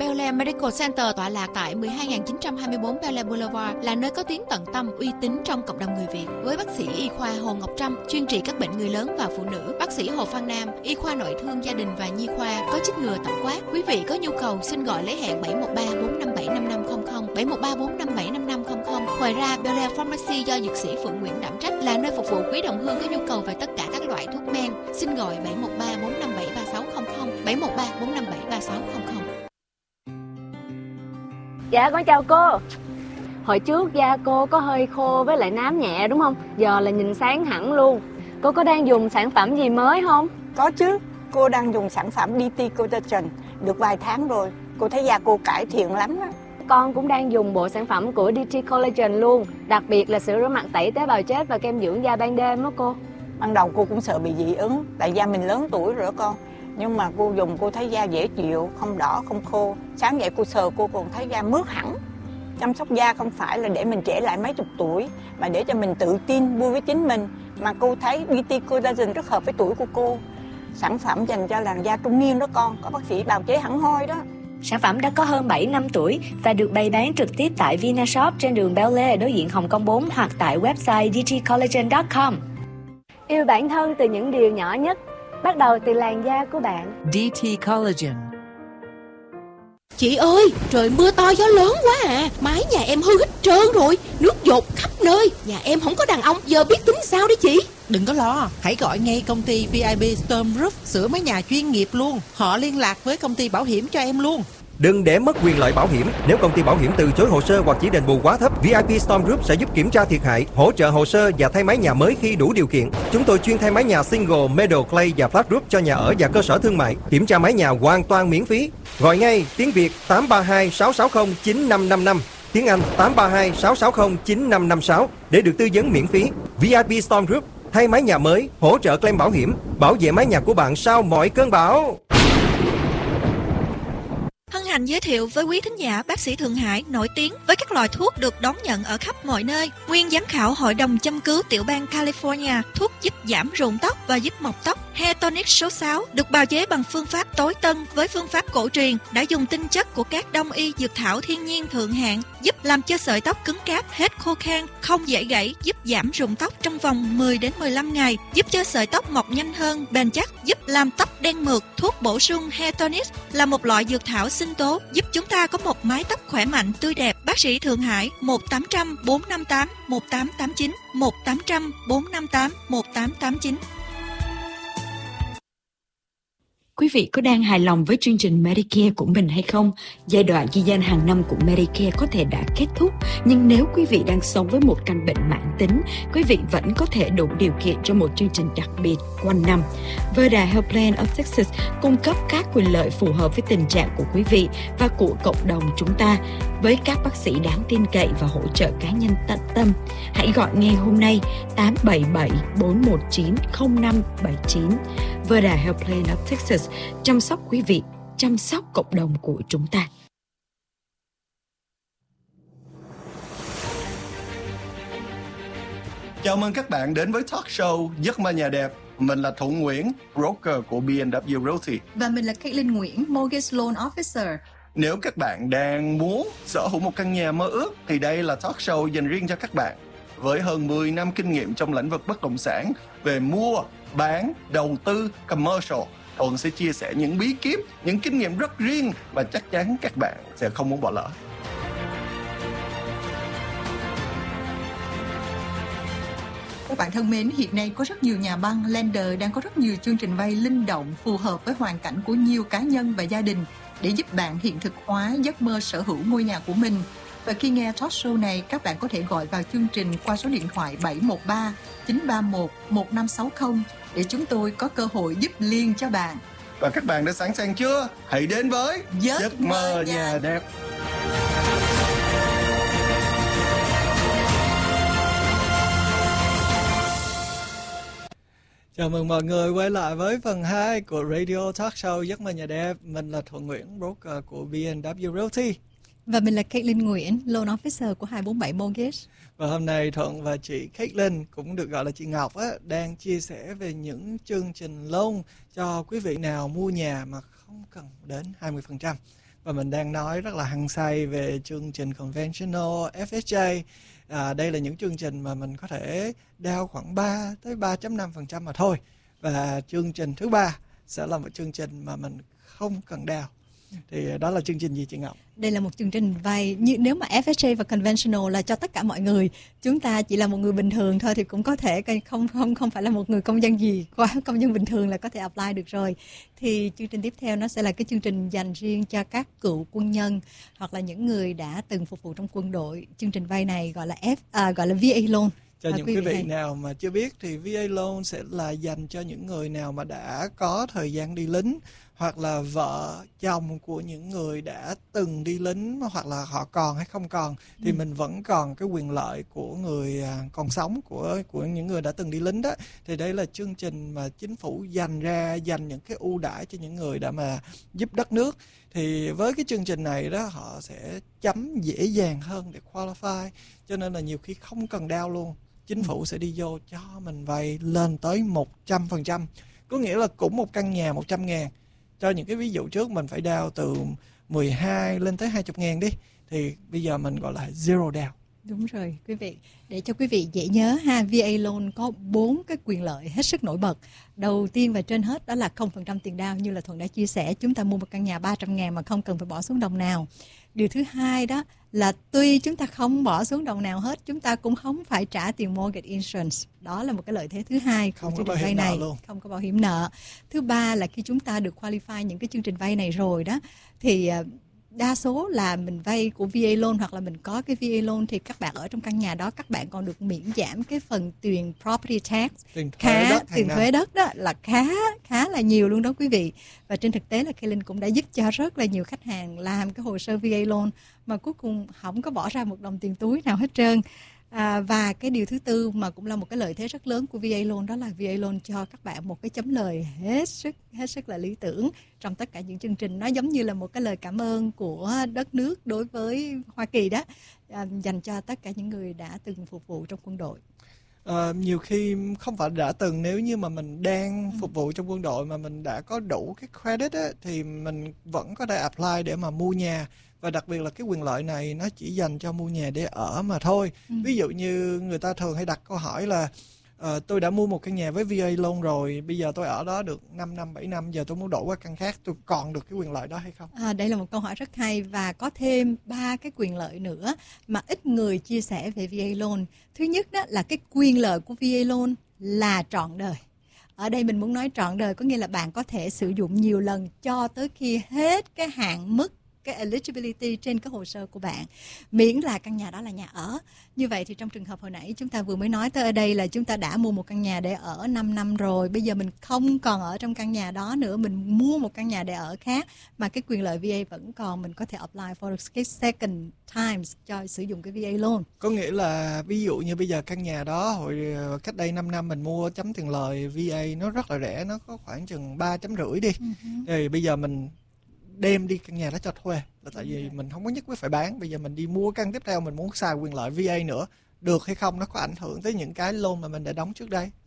Bel Air Medical Center tọa lạc tại 12924 Bel Air Boulevard là nơi có tiếng tận tâm, uy tín trong cộng đồng người Việt. Với bác sĩ y khoa Hồ Ngọc Trâm, chuyên trị các bệnh người lớn và phụ nữ, bác sĩ Hồ Phan Nam, y khoa nội thương gia đình và nhi khoa, có chích ngừa tổng quát. Quý vị có nhu cầu xin gọi lấy hẹn 713 457 5500, 713 457 5500. Ngoài ra, Bel Air Pharmacy do dược sĩ Phượng Nguyễn đảm trách là nơi phục vụ quý đồng hương có nhu cầu về tất cả các loại thuốc men. Xin gọi 713 457 3600, 713 457 3600. Dạ con chào cô. Hồi trước da cô có hơi khô với lại nám nhẹ đúng không? Giờ là nhìn sáng hẳn luôn. Cô có đang dùng sản phẩm gì mới không? Có chứ, cô đang dùng sản phẩm DT Collagen được vài tháng rồi. Cô thấy da cô cải thiện lắm á. Con cũng đang dùng bộ sản phẩm của DT Collagen luôn. Đặc biệt là sữa rửa mặt tẩy tế bào chết và kem dưỡng da ban đêm đó cô. Ban đầu cô cũng sợ bị dị ứng, tại da mình lớn tuổi rồi đó con. Nhưng mà cô dùng cô thấy da dễ chịu, không đỏ, không khô. Sáng dậy cô sờ cô còn thấy da mướt hẳn. Chăm sóc da không phải là để mình trẻ lại mấy chục tuổi, mà để cho mình tự tin, vui với chính mình. Mà cô thấy DT Collagen rất hợp với tuổi của cô. Sản phẩm dành cho làn da trung niên đó con, có bác sĩ bào chế hẳn hoi đó. Sản phẩm đã có hơn 7 năm tuổi và được bày bán trực tiếp tại Vinashop trên đường Bel Air đối diện Hồng Kông 4 hoặc tại website dtcollagen.com. Yêu bản thân từ những điều nhỏ nhất, bắt đầu từ làn da của bạn. DT Collagen. Chị ơi, trời mưa to gió lớn quá à, mái nhà em hư hết trơn rồi, nước dột khắp nơi. Nhà em không có đàn ông, giờ biết tính sao đấy chị? Đừng có lo, hãy gọi ngay công ty VIP Storm Roof sửa mái nhà chuyên nghiệp luôn. Họ liên lạc với công ty bảo hiểm cho em luôn. Đừng để mất quyền lợi bảo hiểm. Nếu công ty bảo hiểm từ chối hồ sơ hoặc chỉ đền bù quá thấp, VIP Storm Group sẽ giúp kiểm tra thiệt hại, hỗ trợ hồ sơ và thay mái nhà mới khi đủ điều kiện. Chúng tôi chuyên thay mái nhà single, metal, clay và flat roof cho nhà ở và cơ sở thương mại. Kiểm tra mái nhà hoàn toàn miễn phí. Gọi ngay tiếng Việt 832 660 9555, tiếng Anh 832 660 9556 để được tư vấn miễn phí. VIP Storm Group thay mái nhà mới, hỗ trợ claim bảo hiểm, bảo vệ mái nhà của bạn sau mọi cơn bão. Hân hạnh giới thiệu với quý thính giả bác sĩ Thượng Hải nổi tiếng với các loại thuốc được đón nhận ở khắp mọi nơi. Nguyên giám khảo Hội đồng châm cứu tiểu bang California, thuốc giúp giảm rụng tóc và giúp mọc tóc Hair Tonic số 6 được bào chế bằng phương pháp tối tân với phương pháp cổ truyền, đã dùng tinh chất của các đông y dược thảo thiên nhiên thượng hạng, giúp làm cho sợi tóc cứng cáp, hết khô khan, không dễ gãy, giúp giảm rụng tóc trong vòng 10 đến 15 ngày, giúp cho sợi tóc mọc nhanh hơn, bền chắc, giúp làm tóc đen mượt. Thuốc bổ sung Hair Tonic là một loại dược thảo sinh tố giúp chúng ta có một mái tóc khỏe mạnh, tươi đẹp. Bác sĩ Thượng Hải 1800 458 1889 1800 458 1889. Quý vị có đang hài lòng với chương trình Medicare của mình hay không? Giai đoạn ghi danh hàng năm của Medicare có thể đã kết thúc, nhưng nếu quý vị đang sống với một căn bệnh mãn tính, quý vị vẫn có thể đủ điều kiện cho một chương trình đặc biệt quanh năm. Verda Health Plan of Texas cung cấp các quyền lợi phù hợp với tình trạng của quý vị và của cộng đồng chúng ta, với các bác sĩ đáng tin cậy và hỗ trợ cá nhân tận tâm. Hãy gọi ngay hôm nay 877 419 0579. Verda Health Plan of Texas, chăm sóc quý vị, chăm sóc cộng đồng của chúng ta. Chào mừng các bạn đến với talk show Giấc mơ nhà đẹp. Mình là Thuận Nguyễn, broker của B&W Realty. Và mình là Caitlin Nguyễn, Mortgage Loan Officer. Nếu các bạn đang muốn sở hữu một căn nhà mơ ước thì đây là talk show dành riêng cho các bạn. Với hơn 10 năm kinh nghiệm trong lĩnh vực bất động sản về mua, bán, đầu tư, commercial, Thuận sẽ chia sẻ những bí kíp, những kinh nghiệm rất riêng và chắc chắn các bạn sẽ không muốn bỏ lỡ. Các bạn thân mến, hiện nay có rất nhiều nhà băng, lender đang có rất nhiều chương trình vay linh động phù hợp với hoàn cảnh của nhiều cá nhân và gia đình để giúp bạn hiện thực hóa giấc mơ sở hữu ngôi nhà của mình. Và khi nghe talk show này, các bạn có thể gọi vào chương trình qua số điện thoại 713 931 1560 để chúng tôi có cơ hội giúp liền cho bạn. Và các bạn đã sẵn sàng chưa? Hãy đến với Giấc mơ nhà đẹp. Chào mừng mọi người quay lại với phần 2 của Radio Talk Show Giấc mơ nhà đẹp. Mình là Thuận Nguyễn, broker của B&W Realty. Và mình là Caitlin Nguyễn, Loan Officer của 247 Mortgage. Và hôm nay Thuận và chị Caitlin, cũng được gọi là chị Ngọc á, đang chia sẻ về những chương trình loan cho quý vị nào mua nhà mà không cần đến 20%. và mình đang nói rất là hăng say về chương trình Conventional, FHA. Đây là những chương trình mà mình có thể down khoảng 3 tới 3.5% mà thôi. Và chương trình thứ 3 sẽ là một chương trình mà mình không cần down. Thì đó là chương trình gì chị Ngọc? Đây là một chương trình vay như nếu mà FHA và Conventional là cho tất cả mọi người. Chúng ta chỉ là một người bình thường thôi thì cũng có thể không phải là một người công dân gì qua công dân bình thường là có thể apply được rồi. Thì chương trình tiếp theo nó sẽ là cái chương trình dành riêng cho các cựu quân nhân hoặc là những người đã từng phục vụ trong quân đội. Chương trình vay này gọi là VA loan. Cho những quý vị nào mà chưa biết thì VA loan sẽ là dành cho những người nào mà đã có thời gian đi lính, hoặc là vợ chồng của những người đã từng đi lính, hoặc là họ còn hay không còn thì mình vẫn còn cái quyền lợi của người còn sống, của những người đã từng đi lính đó. Thì đây là chương trình mà chính phủ dành những cái ưu đãi cho những người đã mà giúp đất nước. Thì với cái chương trình này đó, họ sẽ chấm dễ dàng hơn để qualify, cho nên là nhiều khi không cần down luôn, chính phủ sẽ đi vô cho mình vay lên tới 100%. Có nghĩa là cũng một căn nhà 100.000. Cho những cái ví dụ trước mình phải down từ 12 lên tới 20.000 đi, thì bây giờ mình gọi là zero down. Đúng rồi quý vị. Để cho quý vị dễ nhớ ha, VA loan có 4 cái quyền lợi hết sức nổi bật. Đầu tiên và trên hết đó là 0% tiền down, như là Thuận đã chia sẻ. Chúng ta mua một căn nhà 300.000 mà không cần phải bỏ xuống đồng nào. Điều thứ hai đó là tuy chúng ta không bỏ xuống đồng nào hết, chúng ta cũng không phải trả tiền mortgage insurance. Đó là một cái lợi thế thứ hai của chương trình vay này. Không có bảo hiểm nợ. Thứ ba là khi chúng ta được qualify những cái chương trình vay này rồi đó, thì đa số là mình vay của VA loan hoặc là mình có cái VA loan thì các bạn ở trong căn nhà đó các bạn còn được miễn giảm cái phần tiền property tax, tiền thuế đất đó là khá là nhiều luôn đó quý vị. Và trên thực tế là Kaylin cũng đã giúp cho rất là nhiều khách hàng làm cái hồ sơ VA loan mà cuối cùng không có bỏ ra một đồng tiền túi nào hết trơn. Và cái điều thứ tư mà cũng là một cái lợi thế rất lớn của VA loan, đó là VA loan cho các bạn một cái chấm lời hết sức là lý tưởng trong tất cả những chương trình. Nó giống như là một cái lời cảm ơn của đất nước đối với Hoa Kỳ đó, dành cho tất cả những người đã từng phục vụ trong quân đội. Nhiều khi không phải đã từng, nếu như mà mình đang phục vụ trong quân đội mà mình đã có đủ cái credit á, thì mình vẫn có thể apply để mà mua nhà. Và đặc biệt là cái quyền lợi này nó chỉ dành cho mua nhà để ở mà thôi. Ví dụ như người ta thường hay đặt câu hỏi là tôi đã mua một căn nhà với VA loan rồi, bây giờ tôi ở đó được 5 năm, 7 năm, giờ tôi muốn đổi qua căn khác, tôi còn được cái quyền lợi đó hay không? Đây là một câu hỏi rất hay và có thêm 3 cái quyền lợi nữa mà ít người chia sẻ về VA loan. Thứ nhất đó là cái quyền lợi của VA loan là trọn đời. Ở đây mình muốn nói trọn đời có nghĩa là bạn có thể sử dụng nhiều lần cho tới khi hết cái hạn mức, cái eligibility trên cái hồ sơ của bạn, miễn là căn nhà đó là nhà ở. Như vậy thì trong trường hợp hồi nãy chúng ta vừa mới nói tới ở đây là chúng ta đã mua một căn nhà để ở 5 năm rồi, bây giờ mình không còn ở trong căn nhà đó nữa, mình mua một căn nhà để ở khác mà cái quyền lợi VA vẫn còn, mình có thể apply for cái second times cho sử dụng cái VA loan. Có nghĩa là ví dụ như bây giờ căn nhà đó hồi cách đây 5 năm mình mua chấm tiền lời VA nó rất là rẻ, nó có khoảng chừng 3.5 đi. Thì bây giờ mình đem đi căn nhà đó cho thuê là tại vì mình không có nhất quyết phải bán. Bây giờ mình đi mua căn tiếp theo, mình muốn xài quyền lợi VA nữa, được hay không? Nó có ảnh hưởng tới những cái loan mà mình đã đóng trước đây?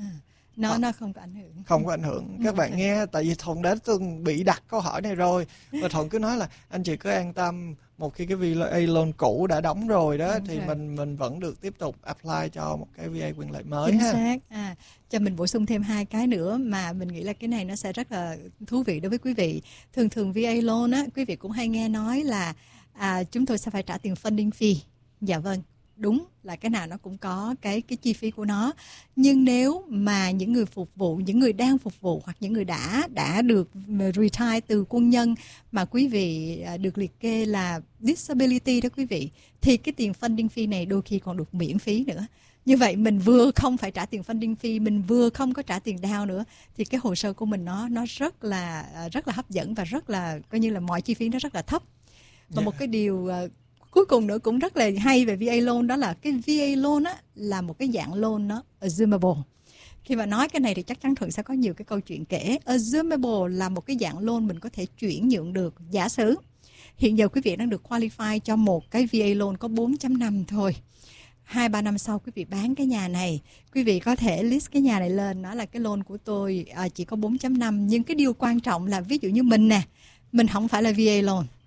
Nó không có ảnh hưởng. Không có ảnh hưởng. Các bạn nghe, tại vì Thuận đã từng bị đặt câu hỏi này rồi và Thuận cứ nói là anh chị cứ an tâm, một khi cái VA loan cũ đã đóng rồi đó thì mình vẫn được tiếp tục apply cho một cái VA quyền lợi mới. Chính xác. Cho mình bổ sung thêm 2 cái nữa mà mình nghĩ là cái này nó sẽ rất là thú vị đối với quý vị. Thường VA loan á, quý vị cũng hay nghe nói là chúng tôi sẽ phải trả tiền funding fee. Dạ vâng, đúng là cái nào nó cũng có cái chi phí của nó. Nhưng nếu mà những người phục vụ, những người đang phục vụ hoặc những người đã được retire từ quân nhân mà quý vị được liệt kê là disability đó quý vị, thì cái tiền funding fee này đôi khi còn được miễn phí nữa. Như vậy mình vừa không phải trả tiền funding fee, mình vừa không có trả tiền down nữa, thì cái hồ sơ của mình nó rất là hấp dẫn và rất là coi như là mọi chi phí nó rất là thấp. Và một cái điều cuối cùng nữa cũng rất là hay về VA loan, đó là cái VA loan á là một cái dạng loan nó assumable. Khi mà nói cái này thì chắc chắn Thuận sẽ có nhiều cái câu chuyện kể. Assumable là một cái dạng loan mình có thể chuyển nhượng được. Giả sử hiện giờ quý vị đang được qualify cho một cái VA loan có 4.5 thôi. 2-3 năm sau quý vị bán cái nhà này, quý vị có thể list cái nhà này lên, nó là cái loan của tôi chỉ có 4.5. Nhưng cái điều quan trọng là ví dụ như mình nè, mình không phải là VA loan,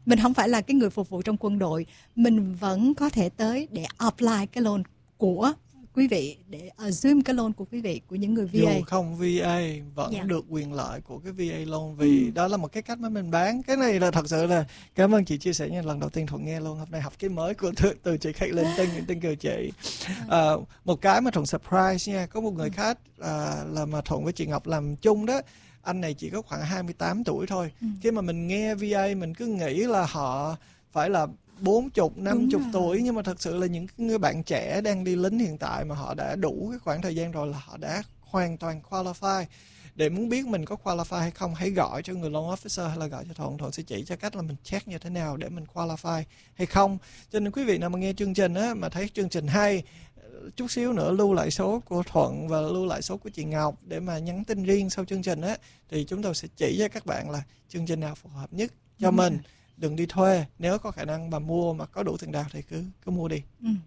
mình không phải là cái người phục vụ trong quân đội, mình vẫn có thể tới để apply cái loan của quý vị, để assume cái loan của quý vị, của những người VA. Dù không VA vẫn được quyền lợi của cái VA loan, vì đó là một cái cách mà mình bán. Cái này là thật sự là cảm ơn chị chia sẻ nha, lần đầu tiên Thuận nghe luôn, hôm nay học cái mới của từ chị Caitlin, tên cờ chị. Một cái mà Thuận surprise nha, có một người khách là mà Thuận với chị Ngọc làm chung đó, anh này chỉ có khoảng 28 tuổi thôi. Khi mà mình nghe VA mình cứ nghĩ là họ phải là 40, 50 tuổi, nhưng mà thật sự là những người bạn trẻ đang đi lính hiện tại mà họ đã đủ cái khoảng thời gian rồi là họ đã hoàn toàn qualify. Để muốn biết mình có qualify hay không, hãy gọi cho người loan officer hay là gọi cho Thuận sẽ chỉ cho cách là mình check như thế nào để mình qualify hay không. Cho nên quý vị nào mà nghe chương trình á, mà thấy chương trình hay, chút xíu nữa lưu lại số của Thuận và lưu lại số của chị Ngọc để mà nhắn tin riêng sau chương trình á, thì chúng tôi sẽ chỉ cho các bạn là chương trình nào phù hợp nhất cho mình. Đừng đi thuê, nếu có khả năng mà mua mà có đủ tiền đào thì cứ mua đi.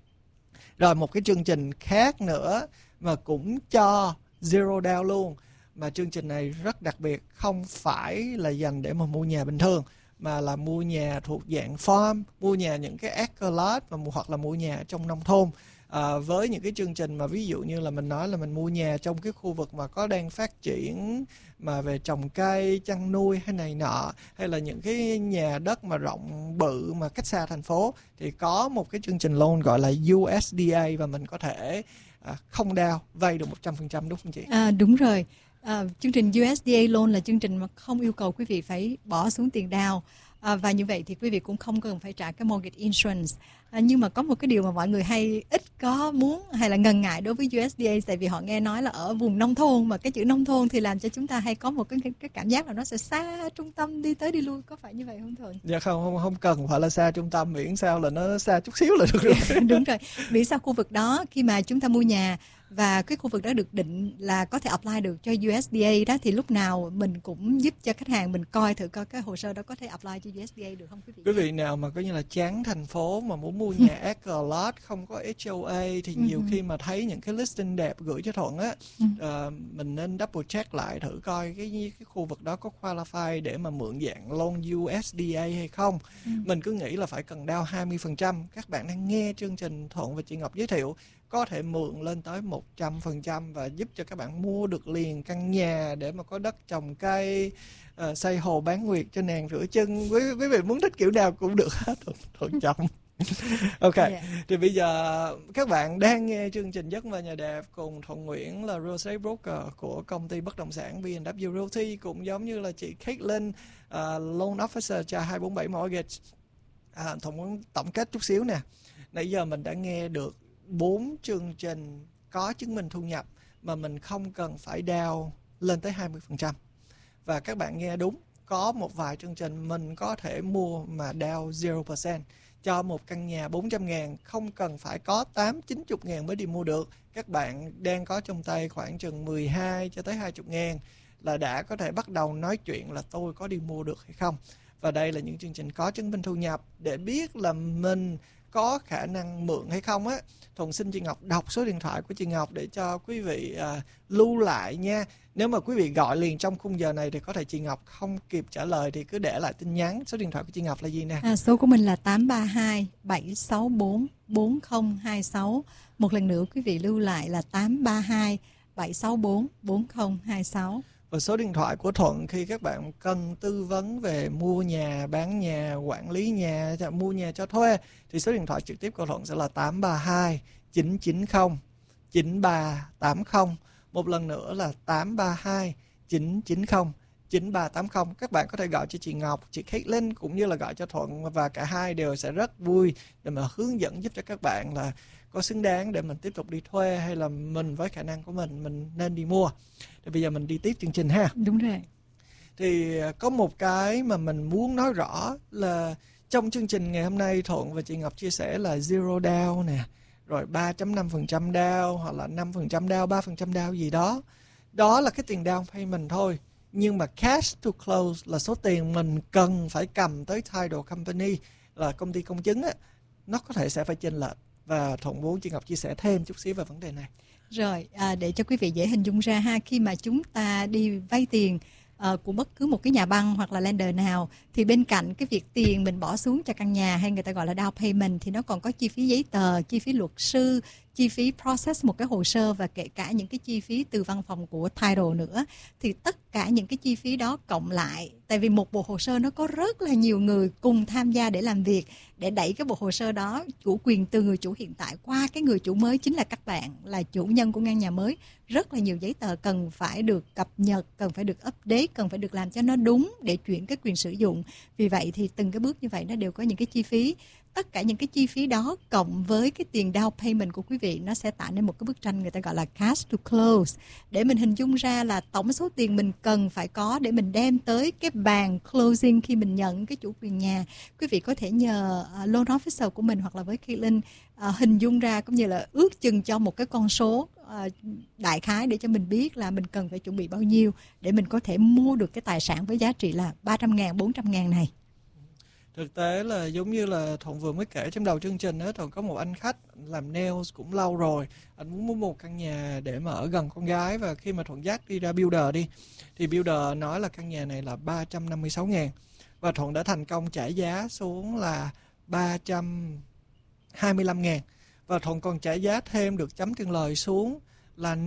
Rồi một cái chương trình khác nữa mà cũng cho zero down luôn, mà chương trình này rất đặc biệt, không phải là dành để mà mua nhà bình thường, mà là mua nhà thuộc dạng farm, mua nhà những cái acre lot hoặc là mua nhà trong nông thôn. Với những cái chương trình mà ví dụ như là mình nói là mình mua nhà trong cái khu vực mà có đang phát triển mà về trồng cây, chăn nuôi hay này nọ, hay là những cái nhà đất mà rộng bự mà cách xa thành phố, thì có một cái chương trình loan gọi là USDA và mình có thể không down, vay được 100%, đúng không chị? Đúng rồi. Chương trình USDA loan là chương trình mà không yêu cầu quý vị phải bỏ xuống tiền down. Và như vậy thì quý vị cũng không cần phải trả cái mortgage insurance. Nhưng mà có một cái điều mà mọi người hay ít có muốn hay là ngần ngại đối với USDA, tại vì họ nghe nói là ở vùng nông thôn, mà cái chữ nông thôn thì làm cho chúng ta hay có một cái cảm giác là nó sẽ xa trung tâm, đi tới đi lui, có phải như vậy không Thuận? Dạ không cần phải là xa trung tâm, miễn sao là nó xa chút xíu là được rồi. Đúng rồi, miễn sao khu vực đó khi mà chúng ta mua nhà và cái khu vực đó được định là có thể apply được cho USDA đó, thì lúc nào mình cũng giúp cho khách hàng mình coi thử coi cái hồ sơ đó có thể apply cho USDA được không quý vị? Quý vị nào mà coi như là chán thành phố mà muốn mua nhà acre lot không có HOA thì nhiều khi mà thấy những cái listing đẹp gửi cho Thuận á, mình nên double check lại thử coi cái khu vực đó có qualify để mà mượn dạng loan USDA hay không. Mình cứ nghĩ là phải cần down 20%. Các bạn đang nghe chương trình Thuận và chị Ngọc giới thiệu có thể mượn lên tới 100% và giúp cho các bạn mua được liền căn nhà để mà có đất trồng cây, xây hồ bán nguyệt cho nàng rửa chân. Quý vị muốn thích kiểu nào cũng được hết, Thuận chồng. Ok, thì bây giờ các bạn đang nghe chương trình Giấc Mơ Nhà Đẹp cùng Thuận Nguyễn là Real Estate Broker của công ty bất động sản B&W Realty, cũng giống như là chị Caitlin, Loan Officer cho 247 Mortgage. Thuận muốn tổng kết chút xíu nè. Nãy giờ mình đã nghe được 4 chương trình có chứng minh thu nhập mà mình không cần phải down lên tới 20%. Và các bạn nghe đúng, có một vài chương trình mình có thể mua mà down 0% cho một căn nhà 400.000, không cần phải có 80-90 ngàn mới đi mua được. Các bạn đang có trong tay khoảng chừng 12 cho tới 20 ngàn là đã có thể bắt đầu nói chuyện là tôi có đi mua được hay không. Và đây là những chương trình có chứng minh thu nhập. Để biết là mình có khả năng mượn hay không á, Thuận xin chị Ngọc đọc số điện thoại của chị Ngọc để cho quý vị lưu lại nha. Nếu mà quý vị gọi liền trong khung giờ này thì có thể chị Ngọc không kịp trả lời thì cứ để lại tin nhắn. Số điện thoại của chị Ngọc là gì nè? Số của mình là 832 764 4026. Một lần nữa quý vị lưu lại là 832 764 4026. Và số điện thoại của Thuận khi các bạn cần tư vấn về mua nhà, bán nhà, quản lý nhà, mua nhà cho thuê thì số điện thoại trực tiếp của Thuận sẽ là 832 990 9380. Một lần nữa là 832 990 9380. Các bạn có thể gọi cho chị Ngọc, chị Caitlin cũng như là gọi cho Thuận, và cả hai đều sẽ rất vui để mà hướng dẫn giúp cho các bạn là có xứng đáng để mình tiếp tục đi thuê hay là mình với khả năng của mình nên đi mua. Thì bây giờ mình đi tiếp chương trình ha. Đúng rồi. Thì có một cái mà mình muốn nói rõ là trong chương trình ngày hôm nay Thuận và chị Ngọc chia sẻ là zero down nè, rồi 3.5% down hoặc là 5% down, 3% down gì đó. Đó là cái tiền down payment thôi. Nhưng mà cash to close là số tiền mình cần phải cầm tới title company, là công ty công chứng á, nó có thể sẽ phải chênh lệch. Và Thuận muốn chị Ngọc chia sẻ thêm chút xíu về vấn đề này. Rồi, để cho quý vị dễ hình dung ra ha, khi mà chúng ta đi vay tiền của bất cứ một cái nhà băng hoặc là lender nào, thì bên cạnh cái việc tiền mình bỏ xuống cho căn nhà hay người ta gọi là down payment thì nó còn có chi phí giấy tờ, chi phí luật sư, chi phí process một cái hồ sơ và kể cả những cái chi phí từ văn phòng của title nữa. Thì tất cả những cái chi phí đó cộng lại, tại vì một bộ hồ sơ nó có rất là nhiều người cùng tham gia để làm việc, để đẩy cái bộ hồ sơ đó chủ quyền từ người chủ hiện tại qua cái người chủ mới, chính là các bạn là chủ nhân của căn nhà mới. Rất là nhiều giấy tờ cần phải được cập nhật, cần phải được update, cần phải được làm cho nó đúng để chuyển cái quyền sử dụng. Vì vậy thì từng cái bước như vậy nó đều có những cái chi phí. Tất cả những cái chi phí đó cộng với cái tiền down payment của quý vị, nó sẽ tạo nên một cái bức tranh người ta gọi là cash to close, để mình hình dung ra là tổng số tiền mình cần phải có để mình đem tới cái bàn closing khi mình nhận cái chủ quyền nhà. Quý vị có thể nhờ loan officer của mình hoặc là với Caitlin hình dung ra cũng như là ước chừng cho một cái con số đại khái để cho mình biết là mình cần phải chuẩn bị bao nhiêu để mình có thể mua được cái tài sản với giá trị là 300.000, 400.000 này. Thực tế là giống như là Thuận vừa mới kể trong đầu chương trình đó, Thuận có một anh khách làm nails cũng lâu rồi, anh muốn mua một căn nhà để mà ở gần con gái, và khi mà Thuận dắt đi ra builder đi thì builder nói là căn nhà này là 356.000 và Thuận đã thành công trả giá xuống là 325.000 và Thuận còn trả giá thêm được chấm tiền lời xuống là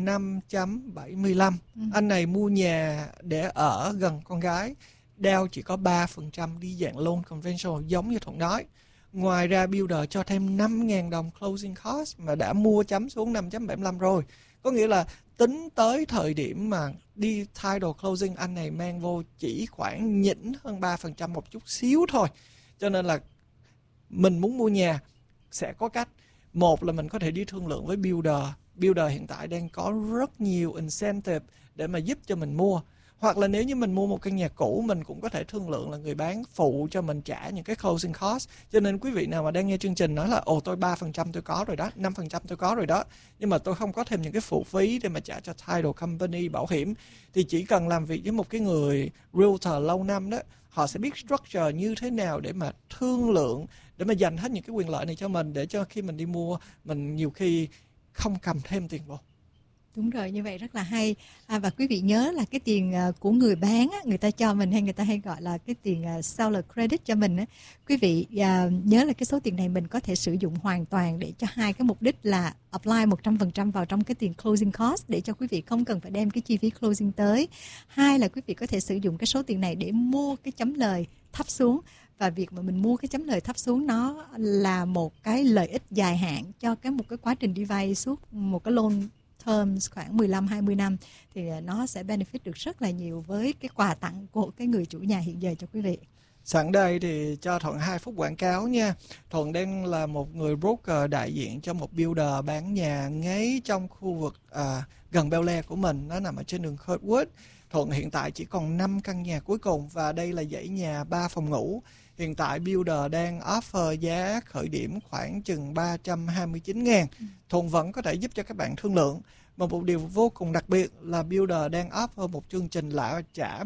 5.75. Anh này mua nhà để ở gần con gái, down chỉ có 3% đi dạng loan conventional giống như Thuận nói. Ngoài ra builder cho thêm 5.000 đồng closing cost mà đã mua chấm xuống 5.75 rồi. Có nghĩa là tính tới thời điểm mà đi title closing, anh này mang vô chỉ khoảng nhỉnh hơn 3% một chút xíu thôi. Cho nên là mình muốn mua nhà sẽ có cách. Một là mình có thể đi thương lượng với builder. Builder hiện tại đang có rất nhiều incentive để mà giúp cho mình mua. Hoặc là nếu như mình mua một căn nhà cũ, mình cũng có thể thương lượng là người bán phụ cho mình trả những cái closing cost. Cho nên quý vị nào mà đang nghe chương trình nói là tôi 3% tôi có rồi đó, 5% tôi có rồi đó, nhưng mà tôi không có thêm những cái phụ phí để mà trả cho title company, bảo hiểm, thì chỉ cần làm việc với một cái người realtor lâu năm đó, họ sẽ biết structure như thế nào để mà thương lượng, để mà dành hết những cái quyền lợi này cho mình, để cho khi mình đi mua, mình nhiều khi không cầm thêm tiền vào. Đúng rồi, như vậy rất là hay. Và quý vị nhớ là cái tiền của người bán á, người ta cho mình, hay người ta hay gọi là cái tiền seller credit cho mình á. Quý vị nhớ là cái số tiền này mình có thể sử dụng hoàn toàn để cho hai cái mục đích là apply 100% vào trong cái tiền closing cost để cho quý vị không cần phải đem cái chi phí closing tới. Hai là quý vị có thể sử dụng cái số tiền này để mua cái chấm lời thấp xuống. Và việc mà mình mua cái chấm lời thấp xuống nó là một cái lợi ích dài hạn cho một cái quá trình đi vay suốt một cái loan terms khoảng 15-20 năm, thì nó sẽ benefit được rất là nhiều với cái quà tặng của cái người chủ nhà hiện giờ cho quý vị. Sẵn đây thì cho Thuận 2 phút quảng cáo nha. Thuận đang là một người broker đại diện cho một builder bán nhà ngay trong khu vực gần Bel Air của mình. Nó nằm ở trên đường Kurtwood. Thuận hiện tại chỉ còn 5 căn nhà cuối cùng và đây là dãy nhà 3 phòng ngủ. Hiện tại builder đang offer giá khởi điểm khoảng chừng 329.000. Thuận vẫn có thể giúp cho các bạn thương lượng. Mà một điều vô cùng đặc biệt là builder đang offer một chương trình là trả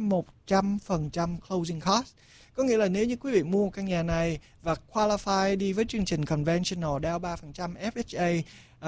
100% closing cost. Có nghĩa là nếu như quý vị mua căn nhà này và qualify đi với chương trình conventional down 3%, FHA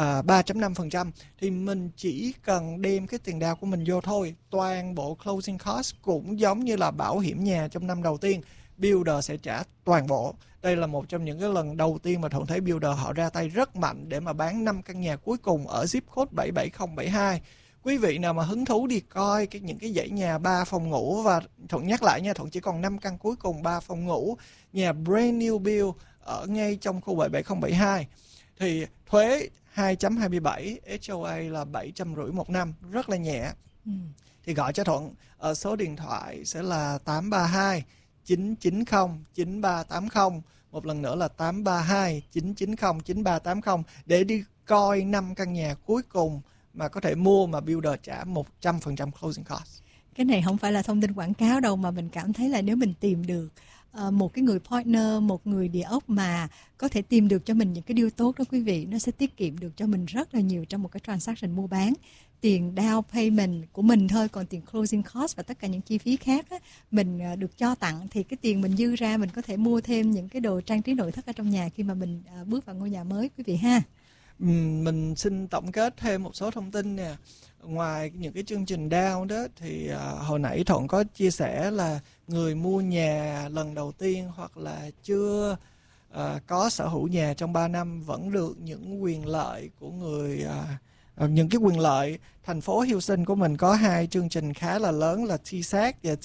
3.5% thì mình chỉ cần đem cái tiền down của mình vô thôi. Toàn bộ closing cost cũng giống như là bảo hiểm nhà trong năm đầu tiên, builder sẽ trả toàn bộ. Đây là một trong những cái lần đầu tiên mà Thuận thấy builder họ ra tay rất mạnh để mà bán 5 căn nhà cuối cùng ở zip code 77072. Quý vị nào mà hứng thú đi coi những cái dãy nhà 3 phòng ngủ, và Thuận nhắc lại nha, Thuận chỉ còn 5 căn cuối cùng 3 phòng ngủ, nhà brand new build ở ngay trong khu 77072. Thì thuế 2.27, HOA là 750 một năm, rất là nhẹ. Thì gọi cho Thuận, ở số điện thoại sẽ là 832 990 9380. Một lần nữa là 832 990 9380 để đi coi 5 căn nhà cuối cùng mà có thể mua mà builder trả 100% closing cost. Cái này không phải là thông tin quảng cáo đâu, mà mình cảm thấy là nếu mình tìm được một cái người partner, một người địa ốc mà có thể tìm được cho mình những cái deal tốt đó quý vị, nó sẽ tiết kiệm được cho mình rất là nhiều trong một cái transaction mua bán. Tiền down payment của mình thôi, còn tiền closing cost và tất cả những chi phí khác á, mình được cho tặng, thì cái tiền mình dư ra mình có thể mua thêm những cái đồ trang trí nội thất ở trong nhà khi mà mình bước vào ngôi nhà mới quý vị ha. Mình xin tổng kết thêm một số thông tin nè. Ngoài những cái chương trình down đó thì hồi nãy Thuận có chia sẻ là người mua nhà lần đầu tiên hoặc là chưa có sở hữu nhà trong 3 năm vẫn được những quyền lợi của người những cái quyền lợi. Thành phố Houston của mình có 2 chương trình khá là lớn là TSAC và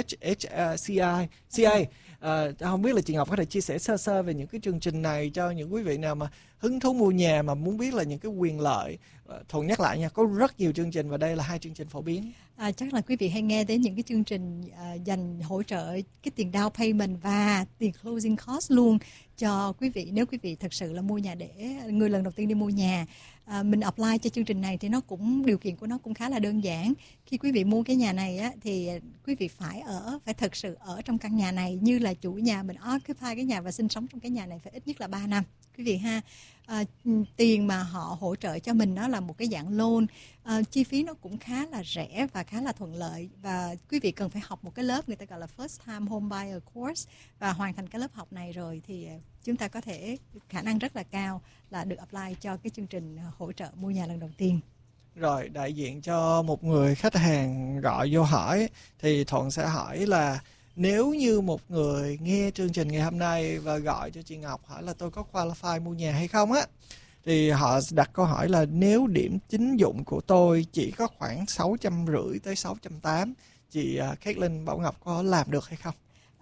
TDHCI. Không biết là chị Ngọc có thể chia sẻ sơ sơ về những cái chương trình này cho những quý vị nào mà hứng thú mua nhà mà muốn biết là những cái quyền lợi. Thuận nhắc lại nha, có rất nhiều chương trình và đây là 2 chương trình phổ biến. Chắc là quý vị hay nghe đến những cái chương trình dành hỗ trợ cái tiền down payment và tiền closing cost luôn cho quý vị nếu quý vị thật sự là mua nhà để người lần đầu tiên đi mua nhà. Mình apply cho chương trình này thì nó cũng điều kiện của nó cũng khá là đơn giản. Khi quý vị mua cái nhà này á, thì quý vị phải thật sự ở trong căn nhà này như là chủ nhà, mình occupy cái nhà và sinh sống trong cái nhà này phải ít nhất là 3 năm quý vị ha. Tiền mà họ hỗ trợ cho mình nó là một cái dạng loan, chi phí nó cũng khá là rẻ và khá là thuận lợi, và quý vị cần phải học một cái lớp người ta gọi là First Time Home Buyer Course, và hoàn thành cái lớp học này rồi thì chúng ta có thể khả năng rất là cao là được apply cho cái chương trình hỗ trợ mua nhà lần đầu tiên. Rồi, đại diện cho một người khách hàng gọi vô hỏi thì Thuận sẽ hỏi là nếu như một người nghe chương trình ngày hôm nay và gọi cho chị Ngọc hỏi là tôi có qualify mua nhà hay không á, thì họ đặt câu hỏi là nếu điểm tín dụng của tôi chỉ có khoảng 650 tới 680, chị Caitlin Bảo Ngọc có làm được hay không?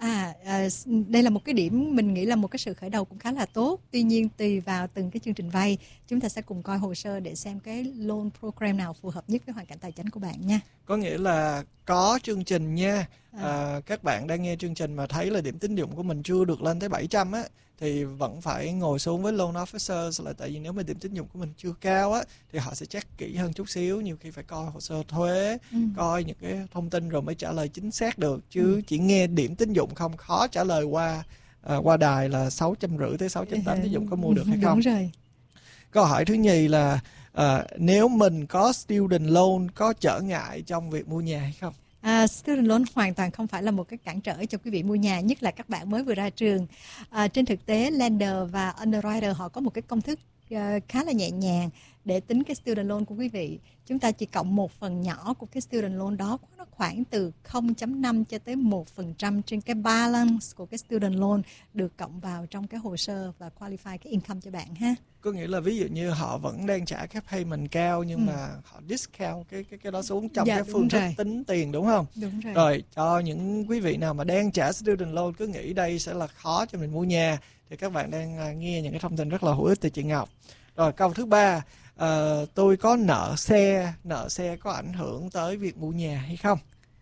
Đây là một cái điểm mình nghĩ là một cái sự khởi đầu cũng khá là tốt. Tuy nhiên tùy vào từng cái chương trình vay, chúng ta sẽ cùng coi hồ sơ để xem cái loan program nào phù hợp nhất với hoàn cảnh tài chính của bạn nha. Có nghĩa là có chương trình nha. Các bạn đang nghe chương trình mà thấy là điểm tín dụng của mình chưa được lên tới 700 á, thì vẫn phải ngồi xuống với loan officer, là tại vì nếu mà điểm tín dụng của mình chưa cao á thì họ sẽ check kỹ hơn chút xíu, nhiều khi phải coi hồ sơ thuế, coi những cái thông tin rồi mới trả lời chính xác được, chứ chỉ nghe điểm tín dụng không khó trả lời qua đài là 650 tới 680 tín dụng có mua được hay không. Đúng rồi. Câu hỏi thứ nhì là nếu mình có student loan có trở ngại trong việc mua nhà hay không? Student loan hoàn toàn không phải là một cái cản trở cho quý vị mua nhà, nhất là các bạn mới vừa ra trường. Trên thực tế, lender và underwriter họ có một cái công thức khá là nhẹ nhàng để tính cái student loan của quý vị. Chúng ta chỉ cộng một phần nhỏ của cái student loan đó, nó khoảng từ 0.5 cho tới 1% trên cái balance của cái student loan được cộng vào trong cái hồ sơ và qualify cái income cho bạn ha. Có nghĩa là ví dụ như họ vẫn đang trả cái payment cao nhưng mà họ discount cái đó xuống trong cái phương thức tính tiền, đúng không? Đúng rồi. Rồi, cho những quý vị nào mà đang trả student loan cứ nghĩ đây sẽ là khó cho mình mua nhà thì các bạn đang nghe những cái thông tin rất là hữu ích từ chị Ngọc. Rồi, câu thứ 3, tôi có nợ xe có ảnh hưởng tới việc mua nhà hay không?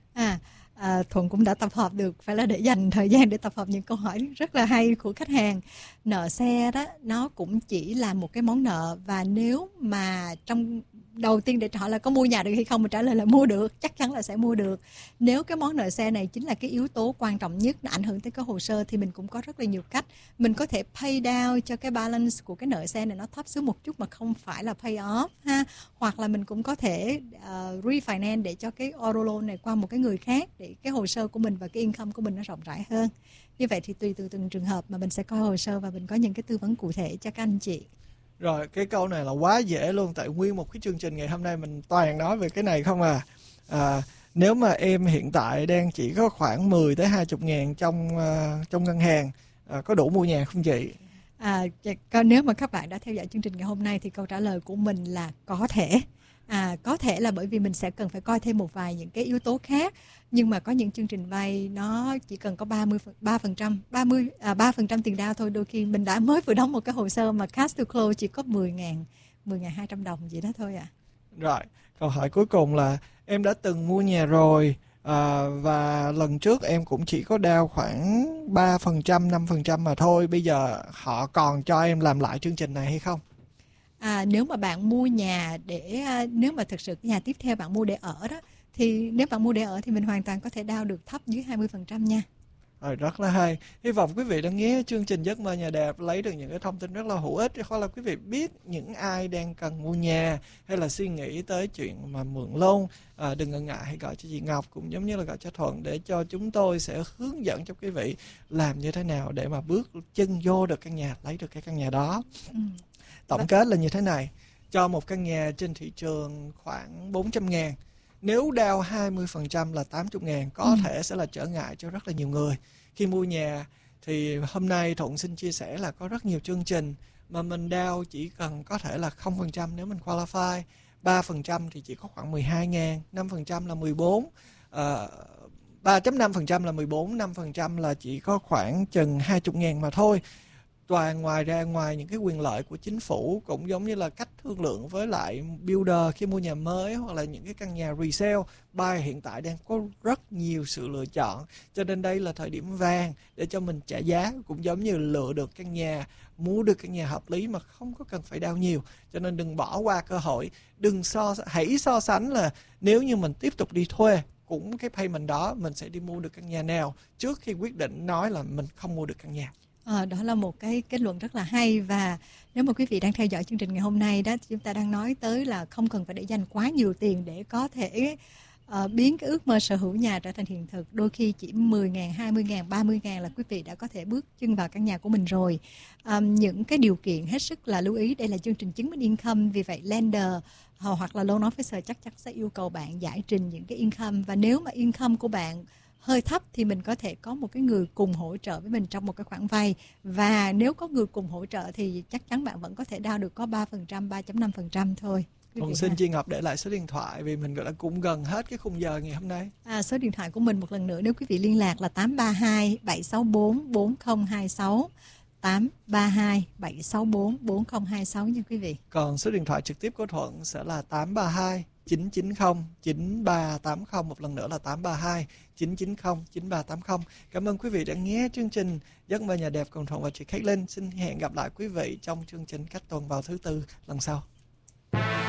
Thuận cũng đã tập hợp được, phải là để dành thời gian để tập hợp những câu hỏi rất là hay của khách hàng. Nợ xe đó nó cũng chỉ là một cái món nợ, và nếu mà trong đầu tiên để hỏi là có mua nhà được hay không, mà trả lời là mua được, chắc chắn là sẽ mua được. Nếu cái món nợ xe này chính là cái yếu tố quan trọng nhất, nó ảnh hưởng tới cái hồ sơ, thì mình cũng có rất là nhiều cách. Mình có thể pay down cho cái balance của cái nợ xe này nó thấp xuống một chút mà không phải là pay off ha, hoặc là mình cũng có thể refinance để cho cái auto loan này qua một cái người khác để cái hồ sơ của mình và cái income của mình nó rộng rãi hơn. Như vậy thì tùy từ từng trường hợp mà mình sẽ coi hồ sơ và mình có những cái tư vấn cụ thể cho các anh chị. Rồi, cái câu này là quá dễ luôn, tại nguyên một cái chương trình ngày hôm nay mình toàn nói về cái này không nếu mà em hiện tại đang chỉ có khoảng 10 tới 20 ngàn trong ngân hàng, có đủ mua nhà không chị? Nếu mà các bạn đã theo dõi chương trình ngày hôm nay thì câu trả lời của mình là có thể. Có thể là bởi vì mình sẽ cần phải coi thêm một vài những cái yếu tố khác, nhưng mà có những chương trình vay nó chỉ cần có 3% tiền down thôi. Đôi khi mình đã mới vừa đóng một cái hồ sơ mà cash to close chỉ có 10.200 đồng gì đó thôi Rồi, câu hỏi cuối cùng là em đã từng mua nhà rồi và lần trước em cũng chỉ có down khoảng 3%, 5% mà thôi. Bây giờ họ còn cho em làm lại chương trình này hay không? Nếu mà bạn mua nhà nếu mà thực sự cái nhà tiếp theo bạn mua để ở đó, thì nếu bạn mua để ở thì mình hoàn toàn có thể down được thấp dưới 20% nha. Rồi, rất là hay. Hy vọng quý vị đã nghe chương trình Giấc Mơ Nhà Đẹp lấy được những cái thông tin rất là hữu ích, hoặc là quý vị biết những ai đang cần mua nhà hay là suy nghĩ tới chuyện mà mượn loan, đừng ngần ngại, hãy gọi cho chị Ngọc cũng giống như là gọi cho Thuận để cho chúng tôi sẽ hướng dẫn cho quý vị làm như thế nào để mà bước chân vô được căn nhà, lấy được cái căn nhà đó. Tổng kết là như thế này, cho một căn nhà trên thị trường khoảng 400.000, nếu down 20% là 80.000 có thể sẽ là trở ngại cho rất là nhiều người. Khi mua nhà thì hôm nay Thuận xin chia sẻ là có rất nhiều chương trình mà mình down chỉ cần có thể là 0% nếu mình qualify, 3% thì chỉ có khoảng 12.000, 5% là 14, 3.5% là 14, 5% là chỉ có khoảng chừng 20.000 mà thôi. Toàn ngoài những cái quyền lợi của chính phủ, cũng giống như là cách thương lượng với lại builder khi mua nhà mới hoặc là những cái căn nhà resale, buy hiện tại đang có rất nhiều sự lựa chọn. Cho nên đây là thời điểm vàng để cho mình trả giá, cũng giống như lựa được căn nhà, mua được căn nhà hợp lý mà không có cần phải down nhiều. Cho nên đừng bỏ qua cơ hội, hãy so sánh là nếu như mình tiếp tục đi thuê cũng cái payment đó mình sẽ đi mua được căn nhà nào trước khi quyết định nói là mình không mua được căn nhà. Đó là một cái kết luận rất là hay. Và nếu mà quý vị đang theo dõi chương trình ngày hôm nay đó, chúng ta đang nói tới là không cần phải để dành quá nhiều tiền để có thể biến cái ước mơ sở hữu nhà trở thành hiện thực. Đôi khi chỉ 10.000, 20.000, 30.000 là quý vị đã có thể bước chân vào căn nhà của mình rồi. Những cái điều kiện hết sức là lưu ý, đây là chương trình chứng minh income, vì vậy lender hoặc là loan officer chắc chắn sẽ yêu cầu bạn giải trình những cái income. Và nếu mà income của bạn hơi thấp thì mình có thể có một cái người cùng hỗ trợ với mình trong một cái khoản vay. Và nếu có người cùng hỗ trợ thì chắc chắn bạn vẫn có thể down được có 3%, 3.5% thôi. Còn xin chị Ngọc để lại số điện thoại vì mình gọi là cũng gần hết cái khung giờ ngày hôm nay. Số điện thoại của mình một lần nữa nếu quý vị liên lạc là 832 764 4026. 832 764 4026 nha quý vị. Còn số điện thoại trực tiếp của Thuận sẽ là 832 990 9380. Một lần nữa là 832 990 9380. Cảm ơn quý vị đã nghe chương trình Giấc mơ nhà đẹp cùng Thuận và chị Caitlin. Xin hẹn gặp lại quý vị trong chương trình cách tuần vào thứ Tư lần sau.